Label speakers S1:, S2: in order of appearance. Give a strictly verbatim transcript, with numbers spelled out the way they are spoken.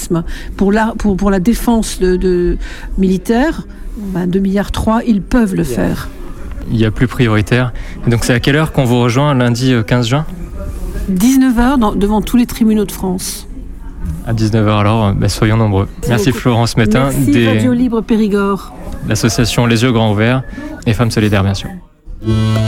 S1: terrorisme, pour la, pour, pour la défense de, de militaire, ben deux milliards trois, ils peuvent le faire.
S2: Il y a plus prioritaire. Et donc c'est à quelle heure qu'on vous rejoint lundi quinze juin ?
S1: dix-neuf heures dans, devant tous les tribunaux de France.
S2: À dix-neuf heures alors, ben soyons nombreux. Merci, Merci Florence Mettin.
S1: Merci des... Radio Libre Périgord.
S2: L'association Les Yeux Grands Ouverts et Femmes Solidaires bien sûr.